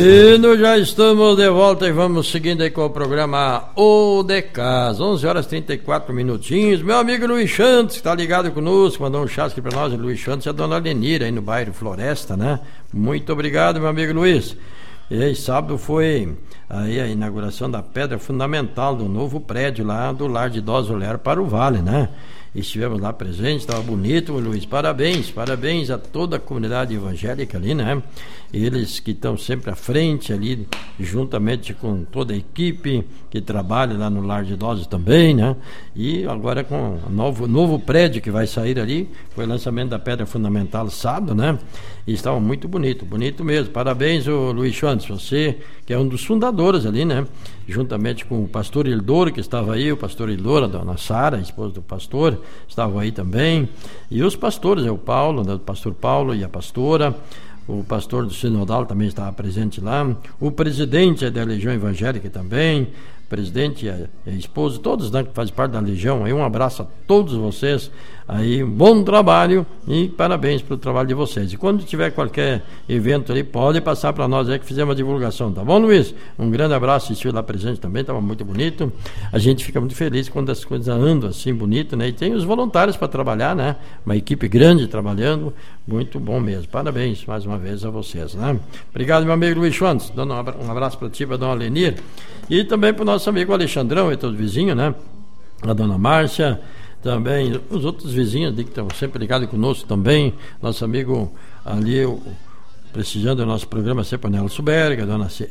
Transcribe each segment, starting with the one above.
E nós já estamos de volta e vamos seguindo aí com o programa O de Casa, 11 horas 34 minutinhos. Meu amigo Luiz Santos, que está ligado conosco, mandou um chasque para nós, Luiz Santos e a dona Lenira aí no bairro Floresta, né? Muito obrigado, meu amigo Luiz. E aí, sábado foi aí a inauguração da pedra fundamental do novo prédio lá do Lar de Idosos Olhar para o Vale, né? Estivemos lá presentes, estava bonito, Luiz. Parabéns a toda a comunidade evangélica ali, né? Eles que estão sempre à frente ali, juntamente com toda a equipe que trabalha lá no Lar de Idosos também, né? E agora com o novo prédio que vai sair ali, foi o lançamento da pedra fundamental sábado, né? E estava muito bonito mesmo. Parabéns, ô Luiz Santos, você que é um dos fundadores ali, né? Juntamente com o pastor Ildoro, que estava aí, o pastor Ildoro, a dona Sara, a esposa do pastor, estavam aí também. E os pastores, o Paulo, o pastor Paulo e a pastora, o pastor do Sinodal também estava presente lá, o presidente da Legião Evangélica também, presidente e a esposa, todos, né, que fazem parte da Legião. Aí um abraço a todos vocês, aí um bom trabalho e parabéns pelo trabalho de vocês. E quando tiver qualquer evento ali, pode passar para nós aí que fizemos a divulgação, tá bom, Luiz? Um grande abraço, estive lá presente também, estava muito bonito. A gente fica muito feliz quando as coisas andam assim, bonito, né? E tem os voluntários para trabalhar, né? Uma equipe grande trabalhando, muito bom mesmo. Parabéns mais uma vez a vocês, né? Obrigado, meu amigo Luiz Schwantz, dando um abraço para ti, para a dona Lenir, e também para o nosso amigo Alexandrão e todos os vizinhos, né? A dona Márcia, também os outros vizinhos ali que estão sempre ligados conosco também, nosso amigo ali, prestigiando o nosso programa, sempre o Nelson Berg,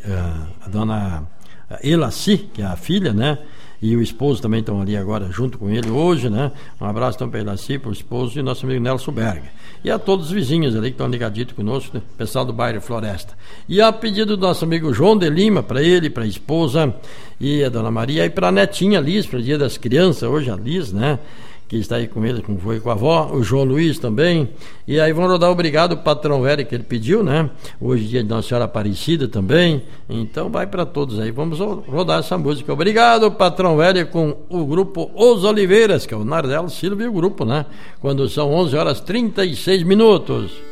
a dona Elaci, que é a filha, né? E o esposo também estão ali agora junto com ele hoje, né? Um abraço então para Elaci, para o esposo e nosso amigo Nelson Berg. E a todos os vizinhos ali que estão ligaditos conosco, né? Pessoal do bairro Floresta. E a pedido do nosso amigo João de Lima, para ele, para a esposa e a dona Maria, e para a netinha Liz, para o Dia das Crianças, hoje a Liz, né? Que está aí com ele, como foi com a avó, o João Luiz também. E aí vão rodar obrigado o patrão velho que ele pediu, né? Hoje dia de Nossa Senhora Aparecida também. Então vai para todos aí, vamos rodar essa música. Obrigado, patrão velho, com o grupo Os Oliveiras, que é o Nardelo Silva e o grupo, né? Quando são 11 horas 36 minutos.